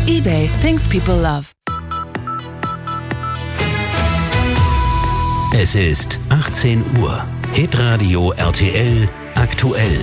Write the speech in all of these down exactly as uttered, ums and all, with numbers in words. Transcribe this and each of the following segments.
eBay, things people love. Es ist achtzehn Uhr. Hitradio R T L aktuell.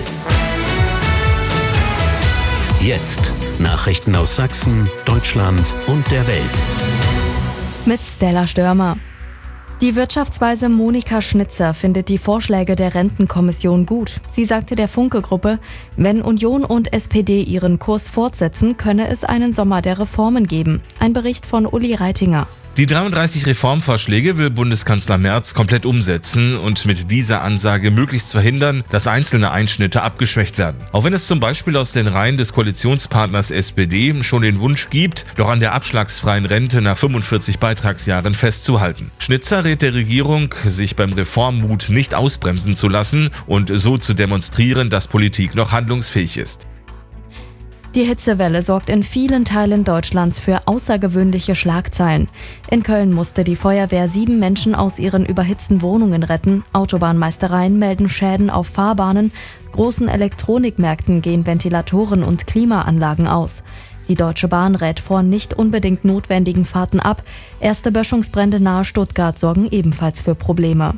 Jetzt Nachrichten aus Sachsen, Deutschland und der Welt. Mit Stella Störmer. Die Wirtschaftsweise Monika Schnitzer findet die Vorschläge der Rentenkommission gut. Sie sagte der Funke-Gruppe, wenn Union und S P D ihren Kurs fortsetzen, könne es einen Sommer der Reformen geben. Ein Bericht von Uli Reitinger. Die dreiunddreißig Reformvorschläge will Bundeskanzler Merz komplett umsetzen und mit dieser Ansage möglichst verhindern, dass einzelne Einschnitte abgeschwächt werden. Auch wenn es zum Beispiel aus den Reihen des Koalitionspartners S P D schon den Wunsch gibt, doch an der abschlagsfreien Rente nach fünfundvierzig Beitragsjahren festzuhalten. Schnitzer rät der Regierung, sich beim Reformmut nicht ausbremsen zu lassen und so zu demonstrieren, dass Politik noch handlungsfähig ist. Die Hitzewelle sorgt in vielen Teilen Deutschlands für außergewöhnliche Schlagzeilen. In Köln musste die Feuerwehr sieben Menschen aus ihren überhitzten Wohnungen retten. Autobahnmeistereien melden Schäden auf Fahrbahnen. Großen Elektronikmärkten gehen Ventilatoren und Klimaanlagen aus. Die Deutsche Bahn rät vor nicht unbedingt notwendigen Fahrten ab. Erste Böschungsbrände nahe Stuttgart sorgen ebenfalls für Probleme.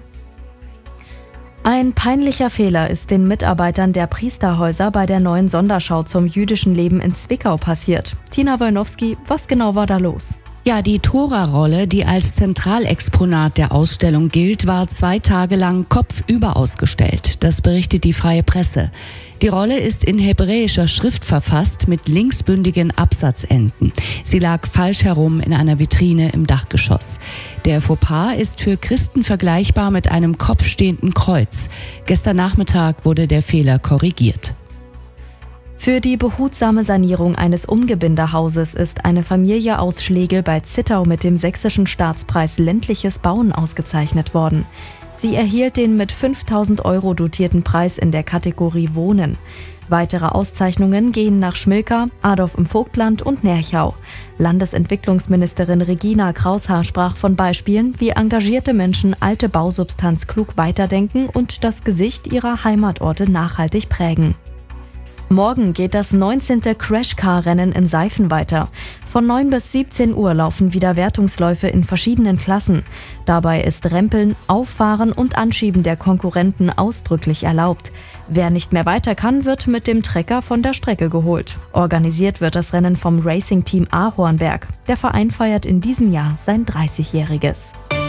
Ein peinlicher Fehler ist den Mitarbeitern der Priesterhäuser bei der neuen Sonderschau zum jüdischen Leben in Zwickau passiert. Tina Wojnowski, was genau war da los? Ja, die Tora-Rolle, die als Zentralexponat der Ausstellung gilt, war zwei Tage lang kopfüber ausgestellt. Das berichtet die Freie Presse. Die Rolle ist in hebräischer Schrift verfasst mit linksbündigen Absatzenden. Sie lag falsch herum in einer Vitrine im Dachgeschoss. Der Fauxpas ist für Christen vergleichbar mit einem kopfstehenden Kreuz. Gestern Nachmittag wurde der Fehler korrigiert. Für die behutsame Sanierung eines Umgebindehauses ist eine Familie aus Schlegel bei Zittau mit dem Sächsischen Staatspreis Ländliches Bauen ausgezeichnet worden. Sie erhielt den mit fünftausend Euro dotierten Preis in der Kategorie Wohnen. Weitere Auszeichnungen gehen nach Schmilka, Adorf im Vogtland und Nerchau. Landesentwicklungsministerin Regina Kraushaar sprach von Beispielen, wie engagierte Menschen alte Bausubstanz klug weiterdenken und das Gesicht ihrer Heimatorte nachhaltig prägen. Morgen geht das neunzehnte Crashcar-Rennen in Seifen weiter. Von neun bis siebzehn Uhr laufen wieder Wertungsläufe in verschiedenen Klassen. Dabei ist Rempeln, Auffahren und Anschieben der Konkurrenten ausdrücklich erlaubt. Wer nicht mehr weiter kann, wird mit dem Trecker von der Strecke geholt. Organisiert wird das Rennen vom Racing-Team Ahornberg. Der Verein feiert in diesem Jahr sein dreißigjähriges.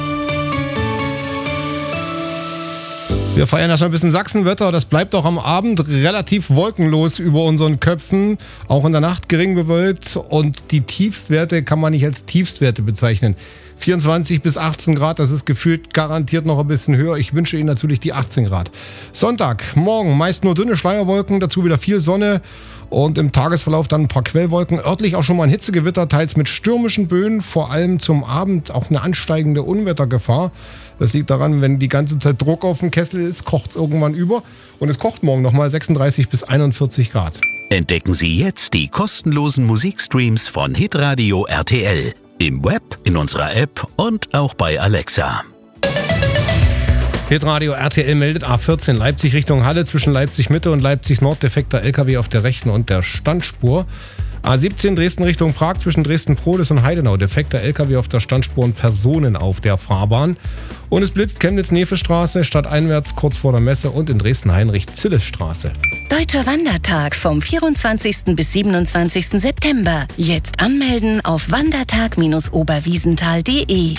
Wir feiern erstmal ein bisschen Sachsenwetter. Das bleibt auch am Abend relativ wolkenlos über unseren Köpfen. Auch in der Nacht gering bewölkt. Und die Tiefstwerte kann man nicht als Tiefstwerte bezeichnen. vierundzwanzig bis achtzehn Grad, das ist gefühlt garantiert noch ein bisschen höher. Ich wünsche Ihnen natürlich die achtzehn Grad. Sonntag, morgen meist nur dünne Schleierwolken, dazu wieder viel Sonne. Und im Tagesverlauf dann ein paar Quellwolken. Örtlich auch schon mal ein Hitzegewitter, teils mit stürmischen Böen. Vor allem zum Abend auch eine ansteigende Unwettergefahr. Das liegt daran, wenn die ganze Zeit Druck auf dem Kessel ist, kocht es irgendwann über. Und es kocht morgen nochmal sechsunddreißig bis einundvierzig Grad. Entdecken Sie jetzt die kostenlosen Musikstreams von Hitradio R T L. Im Web, in unserer App und auch bei Alexa. Hitradio R T L meldet A vierzehn Leipzig Richtung Halle zwischen Leipzig Mitte und Leipzig Nord defekter L K W auf der rechten und der Standspur. A siebzehn Dresden Richtung Prag zwischen Dresden-Prohlis und Heidenau defekter L K W auf der Standspur und Personen auf der Fahrbahn. Und es blitzt Chemnitz-Nefe-Straße stadteinwärts kurz vor der Messe und in Dresden-Heinrich-Zille-Straße. Deutscher Wandertag vom vierundzwanzigsten bis siebenundzwanzigsten September. Jetzt anmelden auf wandertag Bindestrich oberwiesenthal Punkt de.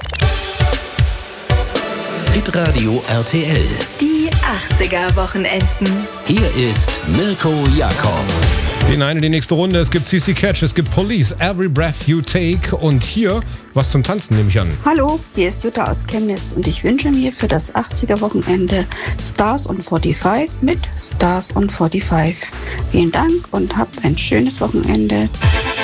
Hitradio R T L. Die achtziger-Wochenenden. Hier ist Mirko Jakob. Hinein in die nächste Runde. Es gibt C C Catch, es gibt Police, Every Breath You Take und hier was zum Tanzen, nehme ich an. Hallo, hier ist Jutta aus Chemnitz und ich wünsche mir für das achtziger-Wochenende Stars on fünfundvierzig mit Stars on fünfundvierzig. Vielen Dank und habt ein schönes Wochenende.